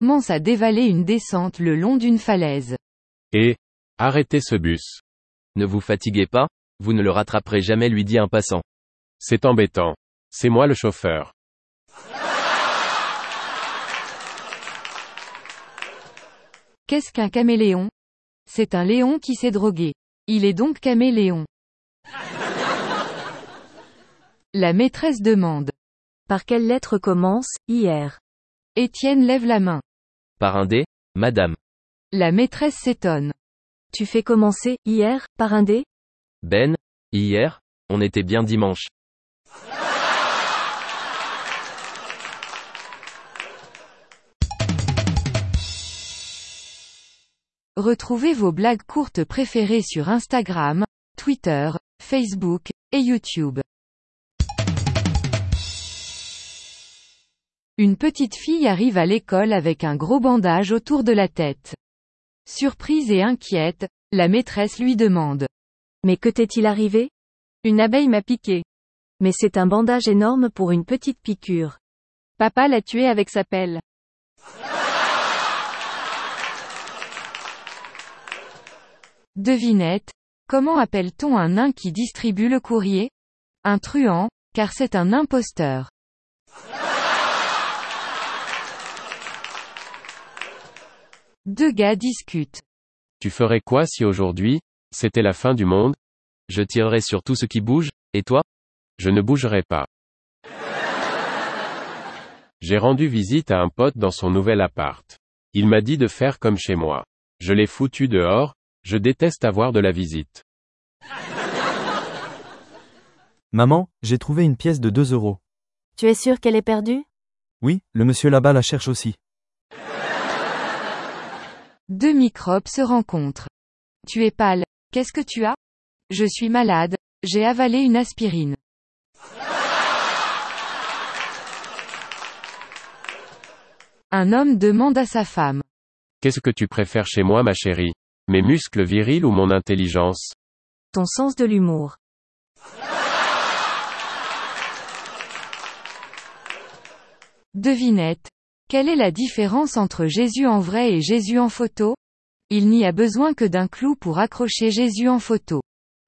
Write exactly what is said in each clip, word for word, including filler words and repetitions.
commence à dévaler une descente le long d'une falaise. Et, arrêtez ce bus. Ne vous fatiguez pas, vous ne le rattraperez jamais, lui dit un passant. C'est embêtant. C'est moi le chauffeur. Qu'est-ce qu'un caméléon? C'est un léon qui s'est drogué. Il est donc caméléon. La maîtresse demande. Par quelle lettre commence hier? Étienne lève la main. Par un D, madame. La maîtresse s'étonne. Tu fais commencer hier par un D? Ben, hier, on était bien dimanche. Retrouvez vos blagues courtes préférées sur Instagram, Twitter, Facebook et YouTube. Une petite fille arrive à l'école avec un gros bandage autour de la tête. Surprise et inquiète, la maîtresse lui demande. Mais que t'est-il arrivé? Une abeille m'a piqué. Mais c'est un bandage énorme pour une petite piqûre. Papa l'a tué avec sa pelle. Devinette, comment appelle-t-on un nain qui distribue le courrier? Un truand, car c'est un imposteur. Deux gars discutent. Tu ferais quoi si aujourd'hui, c'était la fin du monde? Je tirerai sur tout ce qui bouge, et toi? Je ne bougerai pas. J'ai rendu visite à un pote dans son nouvel appart. Il m'a dit de faire comme chez moi. Je l'ai foutu dehors, je déteste avoir de la visite. Maman, j'ai trouvé une pièce de deux euros. Tu es sûr qu'elle est perdue? Oui, le monsieur là-bas la cherche aussi. Deux microbes se rencontrent. Tu es pâle, qu'est-ce que tu as? Je suis malade, j'ai avalé une aspirine. Un homme demande à sa femme. Qu'est-ce que tu préfères chez moi, ma chérie? Mes muscles virils ou mon intelligence? Ton sens de l'humour. Devinette. Quelle est la différence entre Jésus en vrai et Jésus en photo? Il n'y a besoin que d'un clou pour accrocher Jésus en photo.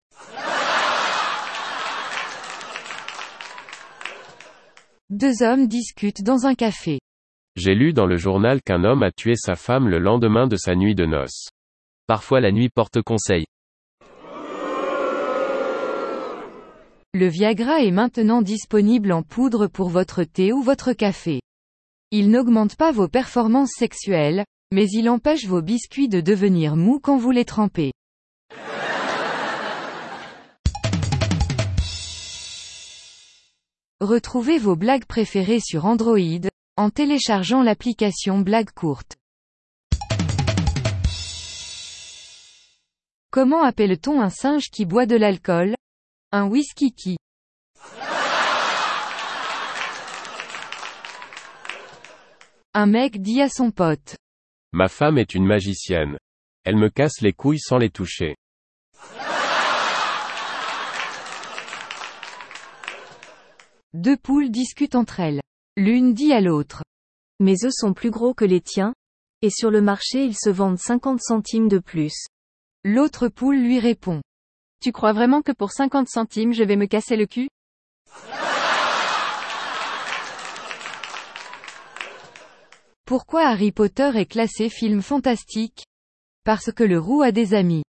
Deux hommes discutent dans un café. J'ai lu dans le journal qu'un homme a tué sa femme le lendemain de sa nuit de noces. Parfois la nuit porte conseil. Le Viagra est maintenant disponible en poudre pour votre thé ou votre café. Il n'augmente pas vos performances sexuelles, mais il empêche vos biscuits de devenir mous quand vous les trempez. Retrouvez vos blagues préférées sur Android, en téléchargeant l'application Blagues courtes. Comment appelle-t-on un singe qui boit de l'alcool? Un whisky-qui. Un mec dit à son pote. Ma femme est une magicienne. Elle me casse les couilles sans les toucher. Deux poules discutent entre elles. L'une dit à l'autre. Mes œufs sont plus gros que les tiens, et sur le marché ils se vendent cinquante centimes de plus. L'autre poule lui répond. Tu crois vraiment que pour cinquante centimes je vais me casser le cul? Pourquoi Harry Potter est classé film fantastique? Parce que le roux a des amis.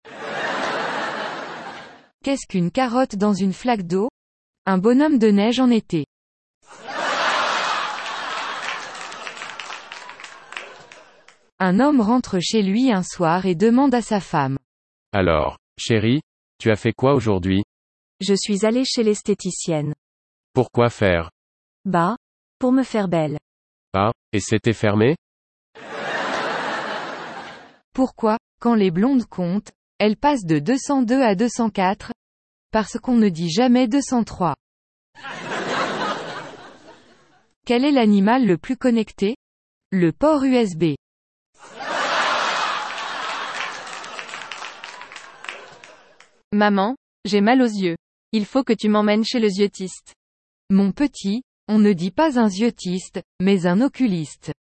Qu'est-ce qu'une carotte dans une flaque d'eau? Un bonhomme de neige en été. Un homme rentre chez lui un soir et demande à sa femme. Alors, chérie, tu as fait quoi aujourd'hui? Je suis allé chez l'esthéticienne. Pourquoi faire? Bah, pour me faire belle. Ah, et c'était fermé? Pourquoi, quand les blondes comptent, elles passent de deux cent deux à deux cent quatre? Parce qu'on ne dit jamais deux cent trois. Quel est l'animal le plus connecté? Le port U S B. Maman, j'ai mal aux yeux. Il faut que tu m'emmènes chez le yeux-tiste. Mon petit, on ne dit pas un yeux-tiste, mais un oculiste.